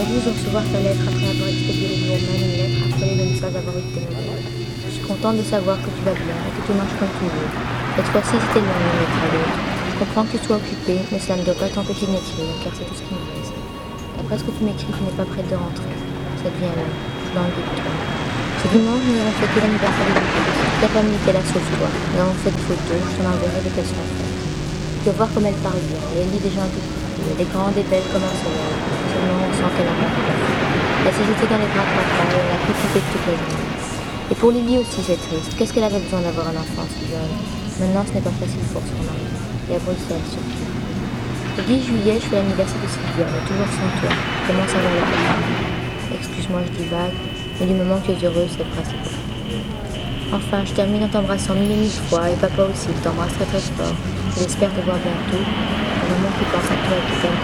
Aujourd'hui, je vais recevoir ta lettre après avoir expédié le jour même une lettre affolée de ne pas avoir eu de tes nouvelles. Je suis contente de savoir que tu vas bien et que tu marches comme tu veux. Cette fois-ci, c'était loin d'une lettre à l'autre. Je comprends que tu sois occupé, mais cela ne doit pas t'empêcher de m'écrire, car c'est tout ce qui me reste. D'après ce que tu m'écris, tu n'es pas prête de rentrer. Ça devient long. Je suis dans le doute de toi. Ce dimanche, nous avons fêté l'anniversaire de Lucas. Toute la famille était là sauf toi. Nous avons fait des photos, je t'en enverrai dès qu'elles sont faites. Tu dois voir comme elle parle bien. Elle lit déjà un tout petit peu. Elle est grande et belle comme un soleil. Seulement, on sent qu'elle a pas peur. Elle s'est jetée dans les bras de papa et elle a pu couper toute la journée. Et pour Lily aussi, c'est triste. Qu'est-ce qu'elle avait besoin d'avoir un enfant si jeune? Maintenant, ce n'est pas facile pour son mari. Et à Bruxelles surtout. Le 10 juillet, je fais l'anniversaire de Sylvia, mais toujours sans toi. Comment ça va le papa? Excuse-moi, je divague, mais du moment que tu es heureuse, c'est le principal. Enfin, je termine en t'embrassant mille et mille fois, et papa aussi, il t'embrasse très très fort. Il espère te voir bientôt. Un maman qui pense à toi et qui t'aime